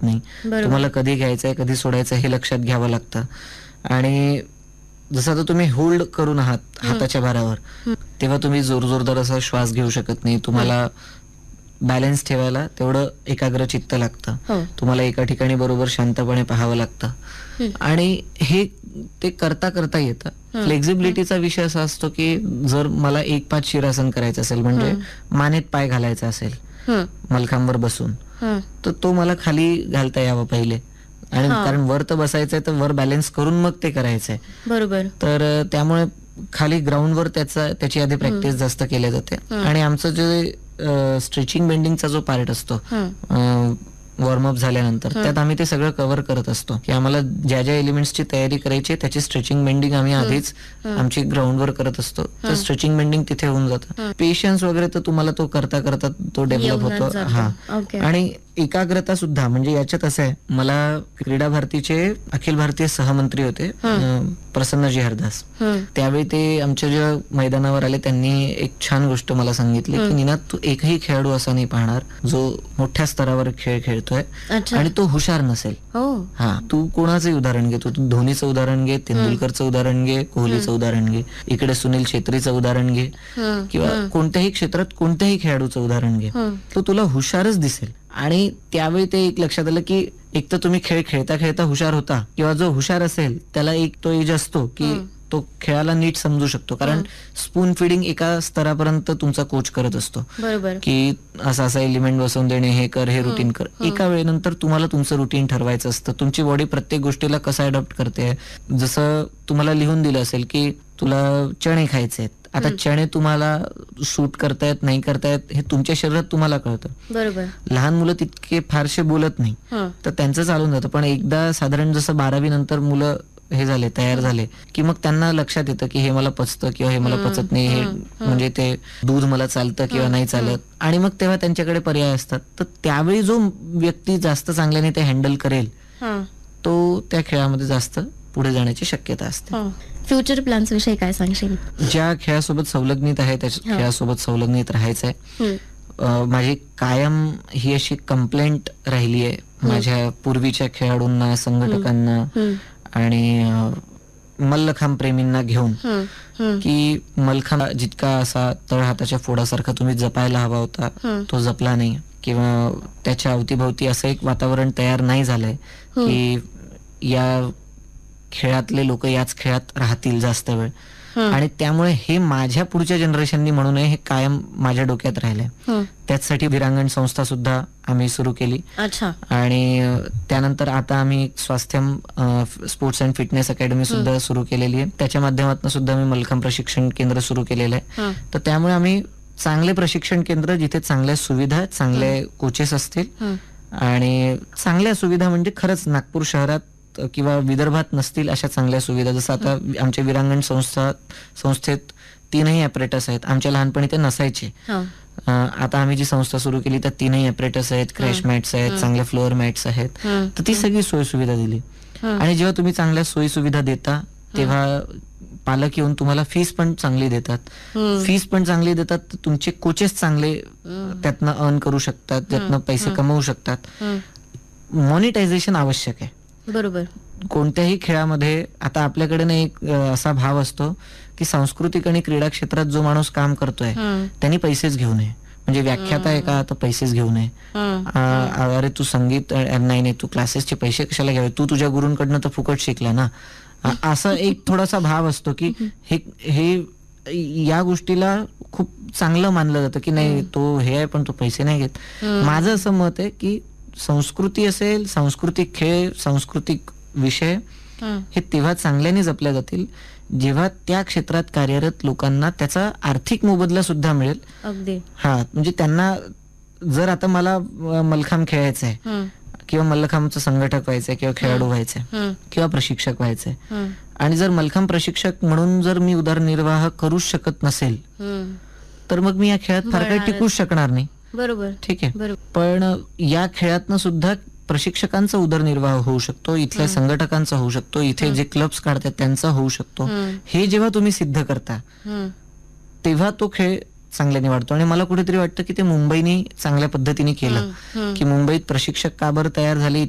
शकत नाही. तुम्हाला कधी घ्यायचंय कधी सोडायचं हे लक्षात घ्यावं लागतं. आणि जसं आता तुम्ही होल्ड करून आहात हाताच्या भारावर, तेव्हा तुम्ही जोरदार असा श्वास घेऊ शकत नाही. तुम्हाला बॅलन्स ठेवायला तेवढं एकाग्र चित्त लागतं. तुम्हाला एका ठिकाणी बरोबर शांतपणे पाहावं लागतं. आणि हे ते करता करता येतं. फ्लेक्झिबिलिटीचा विषय असा असतो की जर मला 1-5 शिरासन करायचं असेल, म्हणजे मानेत पाय घालायचा असेल मलखांबर बसून, तर तो मला खाली घालता यावं पहिले. आणि कारण वर तर बसायचंय तर वर बॅलन्स करून मग ते करायचंय. बरोबर. तर त्यामुळे खाली ग्राउंडवर त्याची आधी प्रॅक्टिस जास्त केली जाते. आणि आमचं जे स्ट्रेचिंग बेंडिंगचा जो पार्ट असतो वॉर्मअप झाल्यानंतर, त्यात आम्ही ते सगळं कव्हर करत असतो की आम्हाला ज्या ज्या एलिमेंट्सची तयारी करायची त्याची स्ट्रेचिंग बेंडिंग आम्ही आधीच आमची ग्राउंडवर करत असतो. तर स्ट्रेचिंग बेंडिंग तिथे होऊन जातं. पेशन्स वगैरे तर तुम्हाला तो करता करता तो डेव्हलप होतो. आणि एकाग्रता सुद्धा, म्हणजे याच्यात असं आहे, मला क्रीडा भारतीचे अखिल भारतीय सहमंत्री होते प्रसन्नजी हरदास. त्यावेळी ते आमच्या ज्या मैदानावर आले त्यांनी एक छान गोष्ट मला सांगितली की निनाद, तू एकही खेळाडू असा नाही पाहणार जो मोठ्या स्तरावर खेळ खेळतोय आणि तो हुशार नसेल. तू कोणाचंही उदाहरण घे, तू धोनीचं उदाहरण घे, तेंडुलकरचं उदाहरण घे, कोहलीचं उदाहरण घे, इकडे सुनील छेत्रीचं उदाहरण घे, किंवा कोणत्याही क्षेत्रात कोणत्याही खेळाडूचं उदाहरण घे, तो तुला हुशारच दिसेल. आणि त्यावेळी ते एक लक्षात आलं की एक तर तुम्ही खेळ खेळता खेळता हुशार होता, किंवा जो हुशार असेल त्याला एक तो एज असतो की तो खेळाला नीट समजू शकतो. कारण स्पून फिडिंग एका स्तरापर्यंत तुमचा कोच करत असतो की असा असा एलिमेंट बसवून देणे, हे कर, हे रुटीन कर. एका वेळेनंतर तुम्हाला तुमचं रुटीन ठरवायचं असतं. तुमची बॉडी प्रत्येक गोष्टीला कसं अडॉप्ट करते. जसं तुम्हाला लिहून दिलं असेल की तुला चणे खायचे आहेत, आता चणे तुम्हाला सूट करतायत नाही करतायत हे तुमच्या शरीरात तुम्हाला कळतं. बरोबर. लहान मुलं तितके फारसे बोलत नाही, तर त्यांचं चालून जातं. पण एकदा साधारण जसं 12वी नंतर मुलं हे झाले, तयार झाले, की मग त्यांना लक्षात येतं की हे मला पचतं किंवा हे मला पचत नाही, हे म्हणजे ते दूध मला चालतं किंवा नाही चालत. आणि मग तेव्हा त्यांच्याकडे पर्याय असतात. तर त्यावेळी जो व्यक्ती जास्त चांगल्याने ते हँडल करेल तो त्या खेळामध्ये जास्त पुढे जाण्याची शक्यता असते. फ्युचर प्लॅन्स विषयी काय सांगशील? ज्या खेळासोबत संलग्नित आहे त्या खेळासोबत संलग्नित राहायचंय. माझी कायम ही अशी कंप्लेंट राहिली आहे माझ्या पूर्वीच्या खेळाडूंना, संघटकांना आणि मल्लखांब प्रेमींना घेऊन, की मल्लखांब जितका असा तळहाताच्या फोडासारखा तुम्ही जपायला हवा होता तो जपला नाही, किंवा त्याच्या अवतीभोवती असं एक वातावरण तयार नाही झालंय की या खेळातले लोक याच खेळात राहतील जास्त वेळ. आणि त्यामुळे हे माझ्या पुढच्या जनरेशननी म्हणू नये हे कायम माझ्या डोक्यात राहिलंय. त्यासाठी वीरांगण संस्था सुद्धा आम्ही सुरू केली. आणि त्यानंतर आता आम्ही Swasthyam sports and fitness academy सुद्धा सुरू केलेली आहे. त्याच्या माध्यमातून सुद्धा मी मल्लखांब प्रशिक्षण केंद्र सुरू केलेलं आहे. तर त्यामुळे आम्ही चांगले प्रशिक्षण केंद्र जिथे चांगल्या सुविधा, चांगले कोचेस असतील आणि चांगल्या सुविधा, म्हणजे खरंच नागपूर शहरात किंवा विदर्भात नसतील अशा चांगल्या सुविधा. जसं आता आमच्या वीरांगण संस्थेत 3ही ॲपरेटस आहेत. आमच्या लहानपणी ते नसायचे. आता आम्ही जी संस्था सुरू केली तर 3ही ॲपरेटस आहेत, क्रॅश मॅट्स आहेत, चांगल्या फ्लोअर मॅट्स आहेत. तर ती सगळी सोय सुविधा दिली. आणि जेव्हा तुम्ही चांगल्या सोयी सुविधा देता तेव्हा पालक येऊन तुम्हाला फीस पण चांगली देतात. फीस पण चांगली देतात, तुमचे कोचेस चांगले त्यातनं अर्न करू शकतात, त्यातनं पैसे कमवू शकतात. मॉनिटायझेशन आवश्यक आहे. बरोबर. कोणत्याही खेळामध्ये आता आपल्याकडे एक असा भाव असतो की सांस्कृतिक आणि क्रीडा क्षेत्रात जो माणूस काम करतोय त्यांनी पैसेच घेऊ नये. म्हणजे व्याख्याता आहे का तर पैसेच घेऊ नये. अरे तू संगीत नाही, तू क्लासेसचे पैसे कशाला घ्यावे, तू तुझ्या गुरूंकडनं तर फुकट शिकला ना. असा एक थोडासा भाव असतो की हे या गोष्टीला खूप चांगलं मानलं जातं की नाही तो हे आहे पण तो पैसे नाही घेत. माझं असं मत आहे की संस्कृती असेल, सांस्कृतिक खेळ, सांस्कृतिक विषय हे तेव्हा चांगल्याने जपल्या जातील जेव्हा त्या क्षेत्रात कार्यरत लोकांना त्याचा आर्थिक मोबदला सुद्धा मिळेल. अगदी. म्हणजे त्यांना जर आता मला मल्लखांब खेळायचंय किंवा मल्लखांबचं संघटक व्हायचंय किंवा खेळाडू व्हायचंय किंवा प्रशिक्षक व्हायचंय, आणि जर मल्लखांब प्रशिक्षक म्हणून जर मी उदरनिर्वाह करूच शकत नसेल तर मग मी या खेळात फार काही टिकूच शकणार नाही. बरोबर. ठीक आहे. पण या खेळातनं सुद्धा प्रशिक्षकांचा उदरनिर्वाह होऊ शकतो, इथल्या संघटकांचा होऊ शकतो, इथे जे क्लब्स काढतात त्यांचा होऊ शकतो. हे जेव्हा तुम्ही सिद्ध करता तेव्हा तो खेळ चांगल्याने वाढतो. आणि मला कुठेतरी वाटतं की ते मुंबईने चांगल्या पद्धतीने केलं की मुंबईत प्रशिक्षक का बरं तयार झाले,